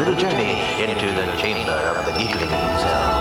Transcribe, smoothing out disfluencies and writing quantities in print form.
little journey into the chamber of the giggling cell.